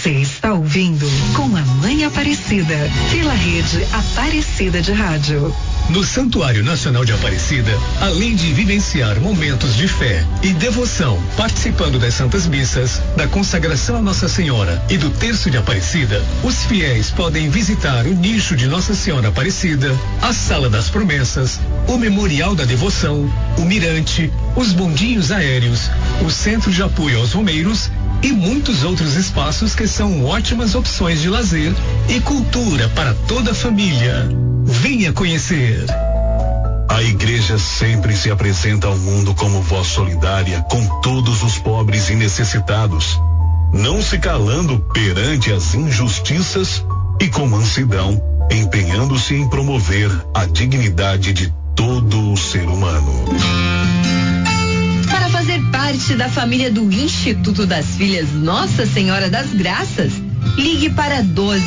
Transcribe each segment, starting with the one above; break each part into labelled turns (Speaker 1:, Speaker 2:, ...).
Speaker 1: Você está ouvindo Com a Mãe Aparecida, pela rede Aparecida de Rádio.
Speaker 2: No Santuário Nacional de Aparecida, além de vivenciar momentos de fé e devoção, participando das Santas Missas, da consagração a Nossa Senhora e do Terço de Aparecida, os fiéis podem visitar o nicho de Nossa Senhora Aparecida, a Sala das Promessas, o Memorial da Devoção, o Mirante, os bondinhos aéreos, o Centro de Apoio aos Romeiros e muitos outros espaços que são ótimas opções de lazer e cultura para toda a família. Venha conhecer.
Speaker 3: A igreja sempre se apresenta ao mundo como voz solidária com todos os pobres e necessitados, não se calando perante as injustiças e com mansidão, empenhando-se em promover a dignidade de todo o ser humano.
Speaker 4: Para fazer parte da família do Instituto das Filhas Nossa Senhora das Graças, ligue para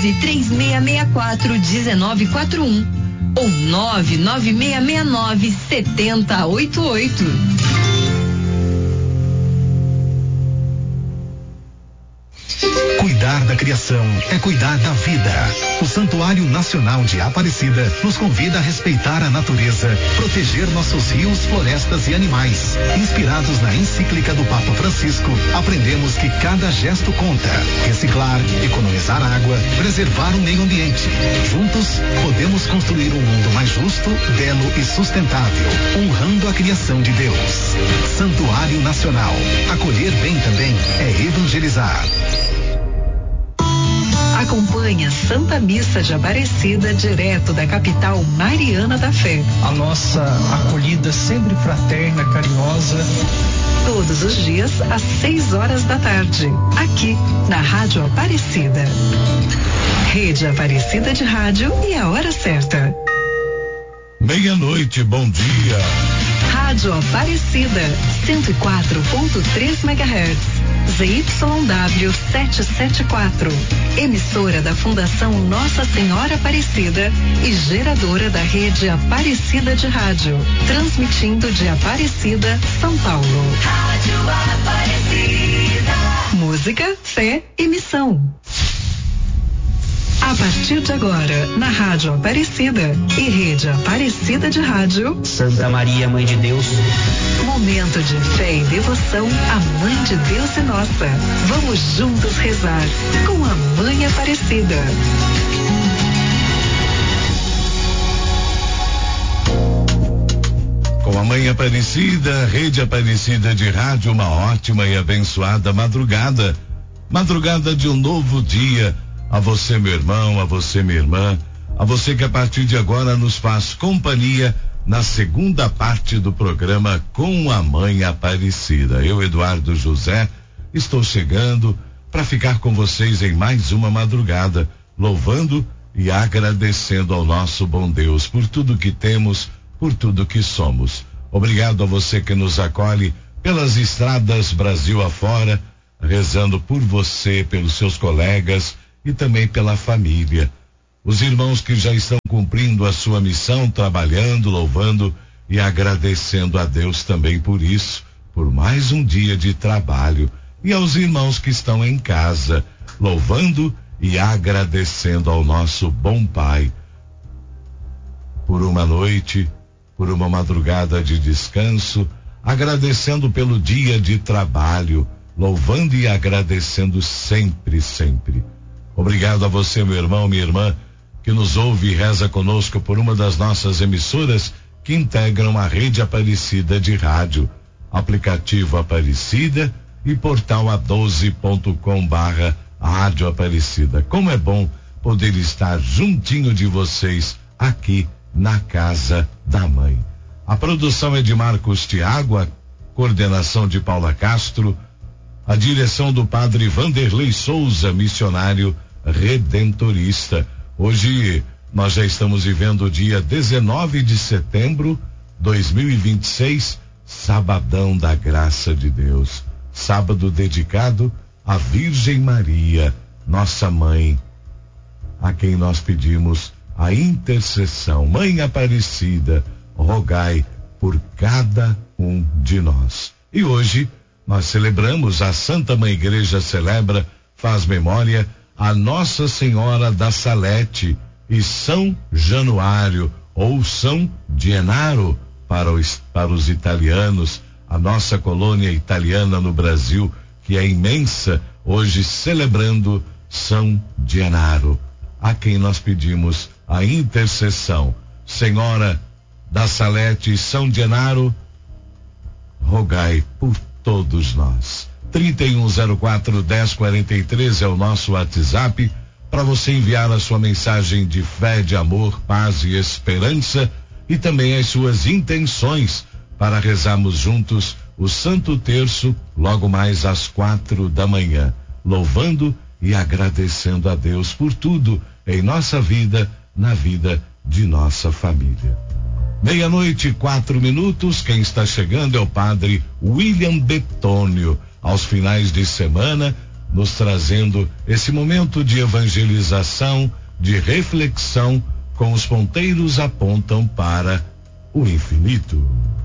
Speaker 4: 12-3664-1941 ou 99669-7088.
Speaker 5: Cuidar da criação é cuidar da vida. O Santuário Nacional de Aparecida nos convida a respeitar a natureza, proteger nossos rios, florestas e animais. Inspirados na encíclica do Papa Francisco, aprendemos que cada gesto conta. Reciclar, economizar água, preservar o meio ambiente. Juntos, podemos construir um mundo mais justo, belo e sustentável, honrando a criação de Deus. Santuário Nacional. Acolher bem também é evangelizar.
Speaker 1: Acompanhe a Santa Missa de Aparecida direto da capital mariana da fé.
Speaker 6: A nossa acolhida sempre fraterna, carinhosa.
Speaker 1: Todos os dias às 6 horas da tarde, aqui na Rádio Aparecida. Rede Aparecida de Rádio e a hora certa.
Speaker 7: Meia-noite, bom dia.
Speaker 1: Rádio Aparecida, 104.3 MHz. ZYW 774, emissora da Fundação Nossa Senhora Aparecida e geradora da rede Aparecida de Rádio, transmitindo de Aparecida, São Paulo.
Speaker 8: Rádio Aparecida.
Speaker 1: Música, fé e missão. A partir de agora, na Rádio Aparecida e rede Aparecida de Rádio,
Speaker 9: Santa Maria, Mãe de Deus.
Speaker 1: Momento de fé e devoção à Mãe de Deus e Nossa. Vamos juntos rezar com a Mãe Aparecida.
Speaker 7: Com a Mãe Aparecida, Rede Aparecida de Rádio, uma ótima e abençoada madrugada. Madrugada de um novo dia. A você, meu irmão, a você, minha irmã, a você que a partir de agora nos faz companhia na segunda parte do programa Com a Mãe Aparecida. Eu, Eduardo José, estou chegando para ficar com vocês em mais uma madrugada, louvando e agradecendo ao nosso bom Deus por tudo que temos, por tudo que somos. Obrigado a você que nos acolhe pelas estradas Brasil afora, rezando por você, pelos seus colegas e também pela família. Os irmãos que já estão cumprindo a sua missão, trabalhando, louvando e agradecendo a Deus também por isso, por mais um dia de trabalho. E aos irmãos que estão em casa, louvando e agradecendo ao nosso bom Pai por uma noite, por uma madrugada de descanso, agradecendo pelo dia de trabalho, louvando e agradecendo sempre, sempre. Obrigado a você, meu irmão, minha irmã, que nos ouve e reza conosco por uma das nossas emissoras que integram a Rede Aparecida de Rádio, aplicativo Aparecida e portal a12.com/Rádio Aparecida. Como é bom poder estar juntinho de vocês aqui na casa da mãe. A produção é de Marcos Tiago, a coordenação de Paula Castro, a direção do padre Vanderlei Souza, missionário redentorista. Hoje nós já estamos vivendo o dia 19 de setembro 2026, sabadão da graça de Deus, sábado dedicado à Virgem Maria, nossa mãe, a quem nós pedimos a intercessão. Mãe Aparecida, rogai por cada um de nós. E hoje nós celebramos, a Santa Mãe Igreja celebra faz memória a Nossa Senhora da Salete e São Januário ou São Genaro para os italianos, a nossa colônia italiana no Brasil, que é imensa, hoje celebrando São Genaro, a quem nós pedimos a intercessão. Senhora da Salete e São Genaro, rogai por todos nós. 3104-1043 é o nosso WhatsApp para você enviar a sua mensagem de fé, de amor, paz e esperança e também as suas intenções para rezarmos juntos o Santo Terço logo mais às 4 da manhã, louvando e agradecendo a Deus por tudo em nossa vida, na vida de nossa família. 12:04. Quem está chegando é o padre William Betônio, aos finais de semana, nos trazendo esse momento de evangelização, de reflexão, com os ponteiros apontam para o infinito.